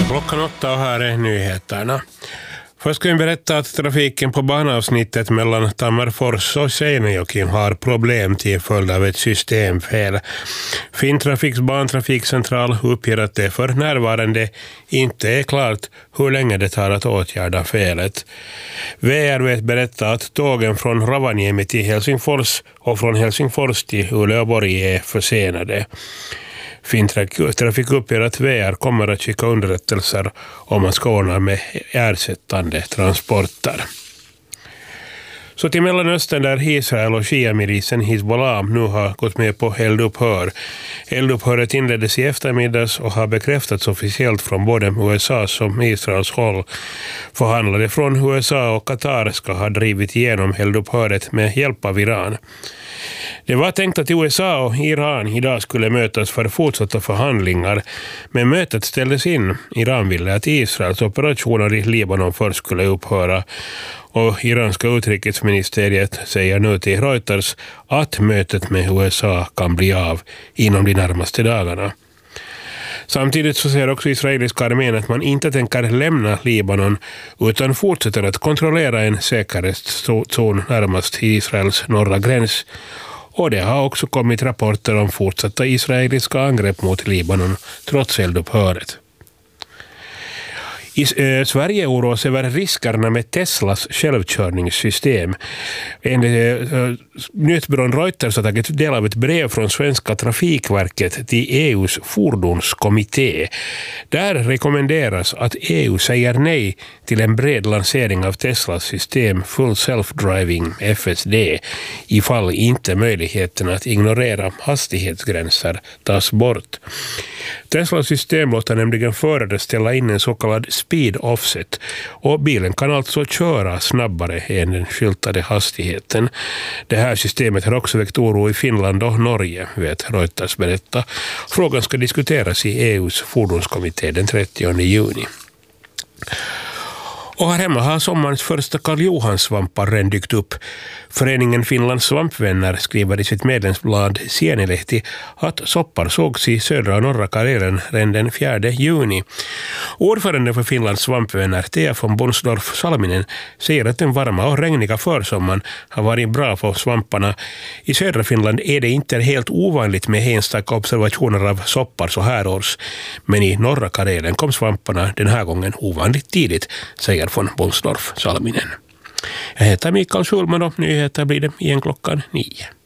Klockan 8 och här är nyheterna. Först ska vi berätta att trafiken på banavsnittet mellan Tammerfors och Seinäjoki har problem till följd av ett systemfel. Finntrafiks bantrafikcentral uppger att det för närvarande inte är klart hur länge det tar att åtgärda felet. VR vet berätta att tågen från Rovaniemi till Helsingfors och från Helsingfors till Uleåborg är försenade. Finntrafik uppger att VR kommer att skicka underrättelser om man ska ordna med ersättande transporter. Så till Mellanöstern där Israel och Shia-milisen Hizbollah nu har gått med på eldupphör. Eldupphöret inleddes i eftermiddags och har bekräftats officiellt från både USAs och Israels håll. Förhandlare från USA och Qatar ska ha drivit igenom eldupphöret med hjälp av Iran. Det var tänkt att USA och Iran idag skulle mötas för fortsatta förhandlingar, men mötet ställdes in. Iran ville att Israels operationer i Libanon först skulle upphöra, och iranska utrikesministeriet säger nu till Reuters att mötet med USA kan bli av inom de närmaste dagarna. Samtidigt så säger också israeliska armén att man inte tänker lämna Libanon utan fortsätter att kontrollera en säkerhetszon närmast Israels norra gräns. Och det har också kommit rapporter om fortsatta israeliska angrepp mot Libanon trots eldupphöret. I Sverige oroas över riskerna med Teslas självkörningssystem. Nyhetsbyrån Reuters har tagit del av ett brev från svenska Trafikverket till EUs fordonskommitté. Där rekommenderas att EU säger nej till en bred lansering av Teslas system Full Self-Driving FSD ifall inte möjligheten att ignorera hastighetsgränser tas bort. Teslas system låter nämligen förare ställa in en så kallad speed offset, och bilen kan alltså köra snabbare än den skyltade hastigheten. Det här systemet har också väckt oro i Finland och Norge, vet Reuters berätta. Frågan ska diskuteras i EUs fordonskommitté den 30 juni. Och här hemma har sommarens första Karl Johan-svampar redan dykt upp. Föreningen Finlands svampvänner skriver i sitt medlemsblad Sienilehti att soppar sågs i södra och norra Karelen redan den 4 juni. Ordförande för Finlands svampvänner, Thea von Bonsdorf-Salminen, säger att den varma och regniga försommaren har varit bra för svamparna. I södra Finland är det inte helt ovanligt med enstaka observationer av soppar så här års, men i norra Karelen kom svamparna den här gången ovanligt tidigt, säger von Bonsdorf-Salminen. Jag heter Mikael Schulman och nyheter blir det igen klockan 9.